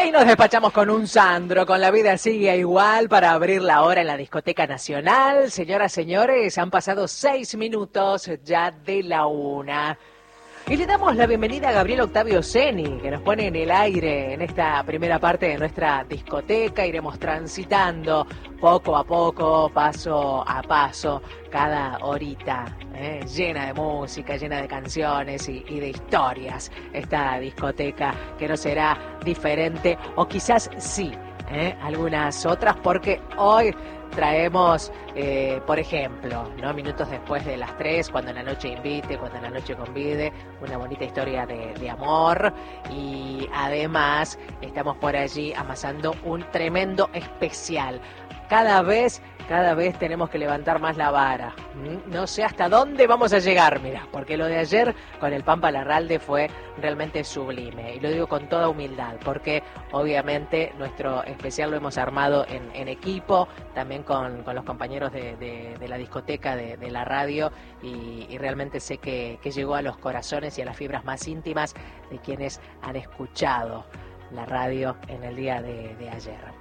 Y nos despachamos con un Sandro, con la vida sigue igual para abrir la hora en la Discoteca Nacional. Señoras, señores, han pasado 6 minutos ya de la 1. Y le damos la bienvenida a Gabriel Octavio Ceni, que nos pone en el aire en esta primera parte de nuestra discoteca. Iremos transitando poco a poco, paso a paso, cada horita, llena de música, llena de canciones y de historias. Esta discoteca que no será diferente, o quizás sí, algunas otras, porque hoy traemos, por ejemplo, ¿no? Minutos después de las 3, cuando la noche invite, cuando la noche convide, una bonita historia de amor, y además estamos por allí amasando un tremendo especial. Cada vez tenemos que levantar más la vara. No sé hasta dónde vamos a llegar, mira, porque lo de ayer con el Pampa Larralde fue realmente sublime. Y lo digo con toda humildad, porque obviamente nuestro especial lo hemos armado en equipo, también con los compañeros de la discoteca, de la radio, y realmente sé que llegó a los corazones y a las fibras más íntimas de quienes han escuchado la radio en el día de ayer.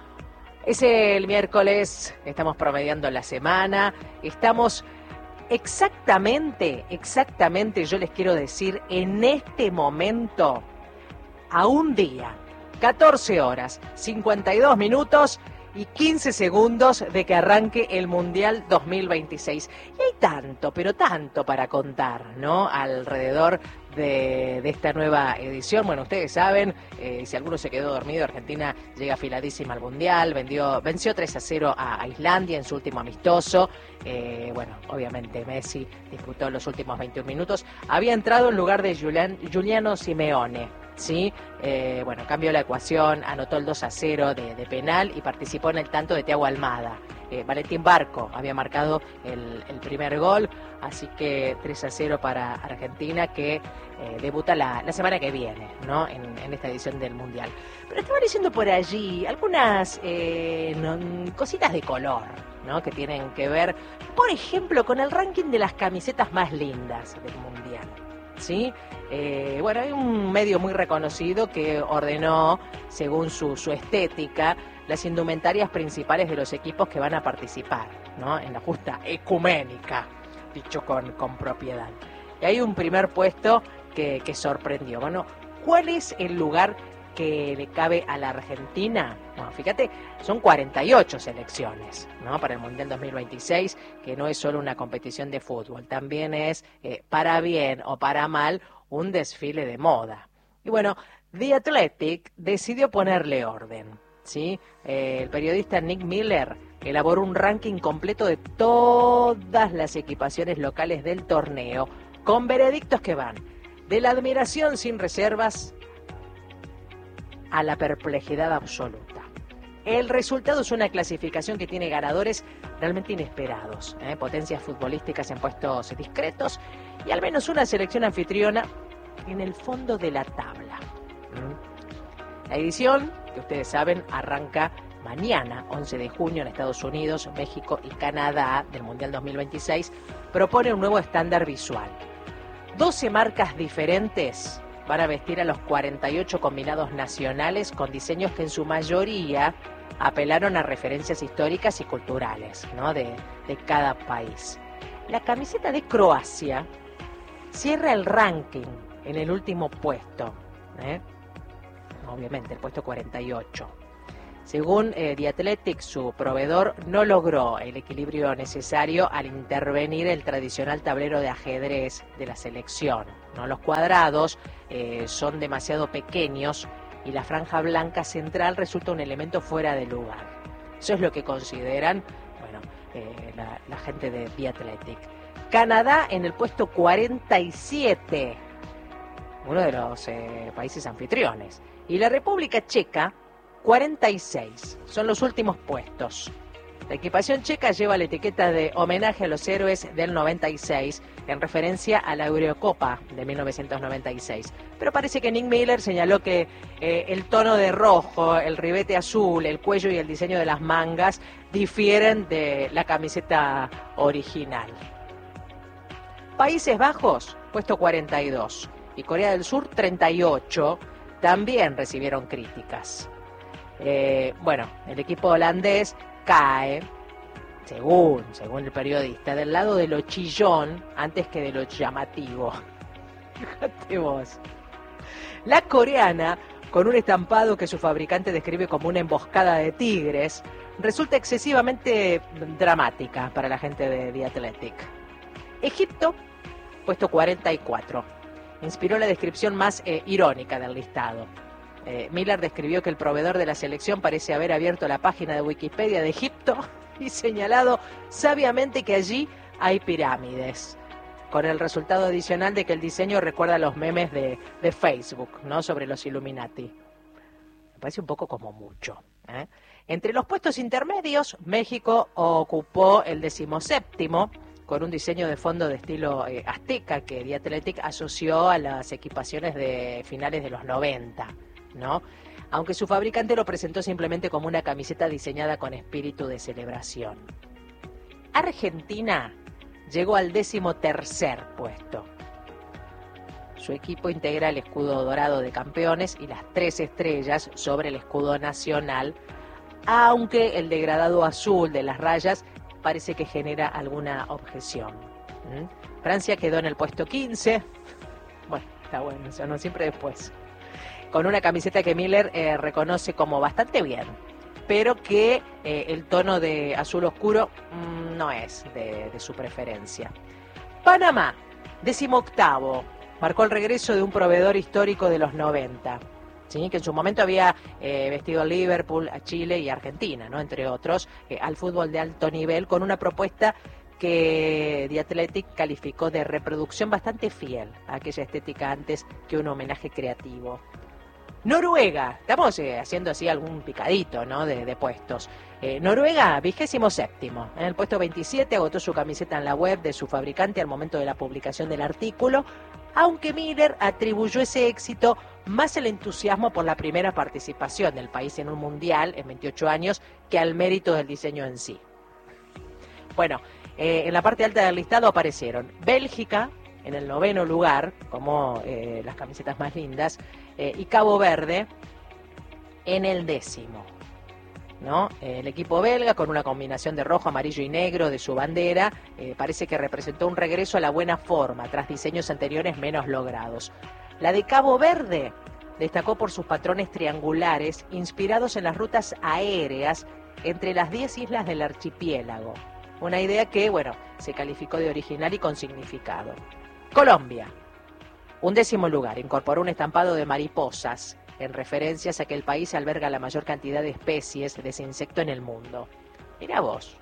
Es el miércoles, estamos promediando la semana, estamos exactamente, yo les quiero decir, en este momento, a un día, 14 horas, 52 minutos y 15 segundos de que arranque el Mundial 2026. Y hay tanto, pero tanto para contar, ¿no? Alrededor de esta nueva edición. Bueno, ustedes saben, si alguno se quedó dormido, Argentina llega afiladísima al Mundial, venció 3-0 a Islandia en su último amistoso. Bueno, obviamente Messi disputó los últimos 21 minutos. Había entrado en lugar de Giuliano Simeone, ¿sí? Bueno, cambió la ecuación, anotó el 2-0 de penal y participó en el tanto de Thiago Almada. Valentín Barco había marcado el primer gol, así que 3-0 para Argentina, que debuta la semana que viene, ¿no? En esta edición del Mundial. Pero estaba diciendo por allí algunas cositas de color, ¿no? Que tienen que ver, por ejemplo, con el ranking de las camisetas más lindas del Mundial, ¿sí? Bueno, hay un medio muy reconocido que ordenó, según su estética, las indumentarias principales de los equipos que van a participar, ¿no? En la justa ecuménica, dicho con propiedad. Y hay un primer puesto que sorprendió. Bueno, ¿cuál es el lugar que le cabe a la Argentina? Bueno, fíjate, son 48 selecciones, ¿no? Para el Mundial 2026, que no es solo una competición de fútbol, también es, para bien o para mal, un desfile de moda. Y bueno, The Athletic decidió ponerle orden, ¿sí? El periodista Nick Miller elaboró un ranking completo de todas las equipaciones locales del torneo, con veredictos que van de la admiración sin reservas a la perplejidad absoluta. El resultado es una clasificación que tiene ganadores realmente inesperados, potencias futbolísticas en puestos discretos y al menos una selección anfitriona en el fondo de la tabla. La edición, que ustedes saben, arranca mañana, 11 de junio, en Estados Unidos, México y Canadá, del Mundial 2026, propone un nuevo estándar visual. 12 marcas diferentes van a vestir a los 48 combinados nacionales con diseños que en su mayoría apelaron a referencias históricas y culturales, ¿no? de cada país. La camiseta de Croacia cierra el ranking en el último puesto, obviamente el puesto 48. Según The Athletic, su proveedor no logró el equilibrio necesario al intervenir el tradicional tablero de ajedrez de la selección, ¿no? Los cuadrados son demasiado pequeños y la franja blanca central resulta un elemento fuera de lugar. Eso es lo que consideran, bueno, la gente de The Athletic. Canadá en el puesto 47, uno de los países anfitriones, y la República Checa 46, son los últimos puestos. La equipación checa lleva la etiqueta de homenaje a los héroes del 96, en referencia a la Eurocopa de 1996. Pero parece que Nick Miller señaló que el tono de rojo, el ribete azul, el cuello y el diseño de las mangas difieren de la camiseta original. Países Bajos, puesto 42, y Corea del Sur 38, también recibieron críticas. Bueno, el equipo holandés cae, según el periodista, del lado de lo chillón antes que de lo llamativo. Fíjate vos. La coreana, con un estampado que su fabricante describe como una emboscada de tigres, resulta excesivamente dramática para la gente de The Athletic. Egipto, puesto 44, inspiró la descripción más irónica del listado. Miller describió que el proveedor de la selección parece haber abierto la página de Wikipedia de Egipto y señalado sabiamente que allí hay pirámides, con el resultado adicional de que el diseño recuerda a los memes de Facebook, ¿no?, sobre los Illuminati. Me parece un poco como mucho, ¿eh? Entre los puestos intermedios, México ocupó el 17º, con un diseño de fondo de estilo azteca que The Athletic asoció a las equipaciones de finales de los 90, ¿no? Aunque su fabricante lo presentó simplemente como una camiseta diseñada con espíritu de celebración. Argentina llegó al 13º puesto. Su equipo integra el escudo dorado de campeones y las 3 estrellas sobre el escudo nacional, aunque el degradado azul de las rayas parece que genera alguna objeción. Francia quedó en el puesto 15. Bueno, está bueno, eso no, siempre después. Con una camiseta que Miller reconoce como bastante bien, pero que el tono de azul oscuro no es de su preferencia. Panamá, 18º, marcó el regreso de un proveedor histórico de los 90, ¿sí?, que en su momento había vestido a Liverpool, a Chile y a Argentina, ¿no?, entre otros, al fútbol de alto nivel, con una propuesta que The Athletic calificó de reproducción bastante fiel a aquella estética antes que un homenaje creativo. Noruega, estamos haciendo así algún picadito, ¿no?, de puestos. Noruega, 27º. En el puesto 27 agotó su camiseta en la web de su fabricante al momento de la publicación del artículo, aunque Miller atribuyó ese éxito más al entusiasmo por la primera participación del país en un mundial en 28 años que al mérito del diseño en sí. Bueno, en la parte alta del listado aparecieron Bélgica en el 9º lugar, como las camisetas más lindas, y Cabo Verde en el 10º, ¿no? El equipo belga, con una combinación de rojo, amarillo y negro de su bandera, parece que representó un regreso a la buena forma tras diseños anteriores menos logrados. La de Cabo Verde destacó por sus patrones triangulares inspirados en las rutas aéreas entre las 10 islas del archipiélago. Una idea que, bueno, se calificó de original y con significado. Colombia, un 10º lugar, incorporó un estampado de mariposas, en referencias a que el país alberga la mayor cantidad de especies de ese insecto en el mundo. Mirá vos.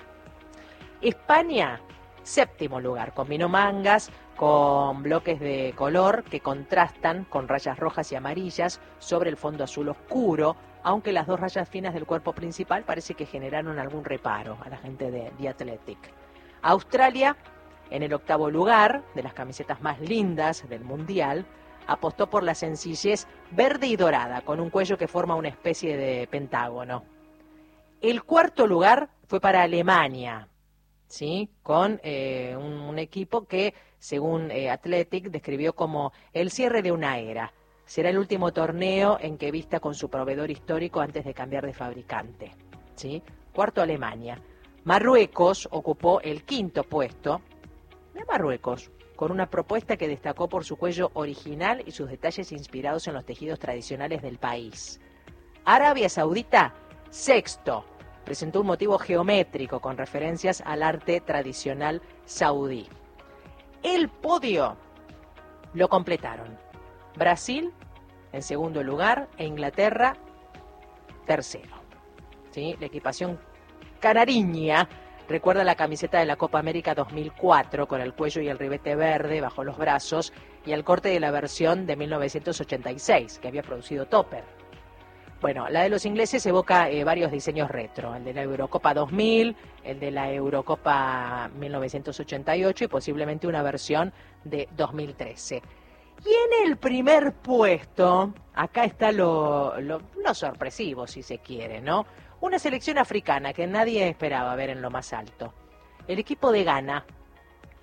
España, 7º lugar, combinó mangas con bloques de color que contrastan con rayas rojas y amarillas sobre el fondo azul oscuro, aunque las 2 rayas finas del cuerpo principal parece que generaron algún reparo a la gente de The Athletic. Australia, en el 8º lugar de las camisetas más lindas del Mundial, apostó por la sencillez verde y dorada, con un cuello que forma una especie de pentágono. El 4º lugar fue para Alemania, ¿sí?, con un equipo que, según Athletic, describió como el cierre de una era. Será el último torneo en que vista con su proveedor histórico antes de cambiar de fabricante, ¿sí? 4º Alemania. Marruecos ocupó el 5º puesto. De Marruecos, con una propuesta que destacó por su cuello original y sus detalles inspirados en los tejidos tradicionales del país. Arabia Saudita, 6º, presentó un motivo geométrico con referencias al arte tradicional saudí. El podio lo completaron Brasil en 2º lugar e Inglaterra 3º. ¿Sí? La equipación canariña recuerda la camiseta de la Copa América 2004 con el cuello y el ribete verde bajo los brazos y el corte de la versión de 1986 que había producido Topper. Bueno, la de los ingleses evoca varios diseños retro, el de la Eurocopa 2000, el de la Eurocopa 1988 y posiblemente una versión de 2013. Y en el primer puesto, acá está lo sorpresivo, si se quiere, ¿no? Una selección africana que nadie esperaba ver en lo más alto. El equipo de Ghana,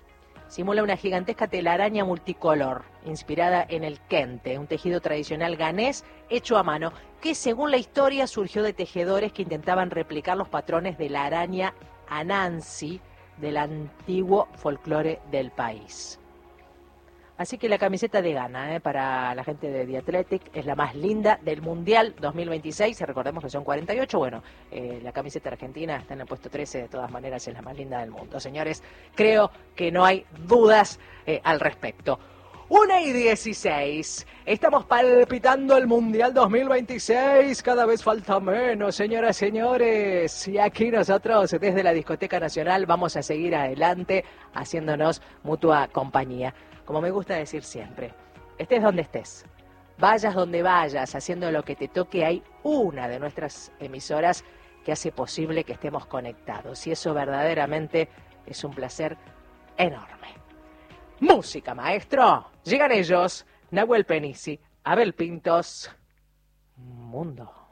simula una gigantesca telaraña multicolor, inspirada en el kente, un tejido tradicional ganés hecho a mano, que según la historia surgió de tejedores que intentaban replicar los patrones de la araña Anansi del antiguo folclore del país. Así que la camiseta de Ghana, para la gente de The Athletic, es la más linda del Mundial 2026. Recordemos que son 48. Bueno, la camiseta argentina está en el puesto 13. De todas maneras, es la más linda del mundo. Señores, creo que no hay dudas al respecto. 1:16. Estamos palpitando el Mundial 2026. Cada vez falta menos, señoras y señores. Y aquí nosotros, desde la Discoteca Nacional, vamos a seguir adelante haciéndonos mutua compañía. Como me gusta decir siempre, estés donde estés, vayas donde vayas, haciendo lo que te toque, hay una de nuestras emisoras que hace posible que estemos conectados. Y eso verdaderamente es un placer enorme. Música, maestro. Llegan ellos, Nahuel Penisi, Abel Pintos, Mundo.